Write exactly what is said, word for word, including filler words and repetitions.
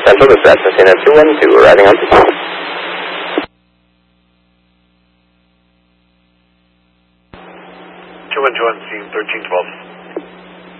Central, this is Cessna two one two, arriving on two. two one two one, scene thirteen twelve.